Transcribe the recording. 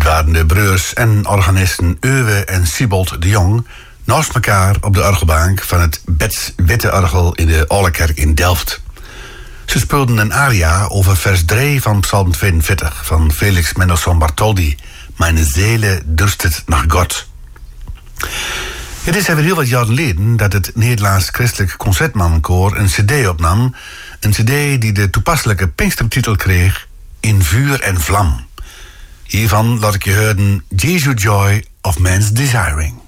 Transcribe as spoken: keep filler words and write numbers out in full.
waren de broers en organisten Euwe en Siebold de Jong naast elkaar op de orgelbank van het Bets Witte Orgel in de Oudekerk in Delft. Ze speelden een aria over vers drie van Psalm tweeënveertig van Felix Mendelssohn Bartholdy. Mijn ziele durstet naar God. Het is even heel wat jaren geleden dat het Nederlands Christelijk Concertmannenkoor een cd opnam. Een cd die de toepasselijke Pinkstertitel kreeg, In vuur en vlam. Hiervan laat ik je horen Jesus Joy of Man's Desiring.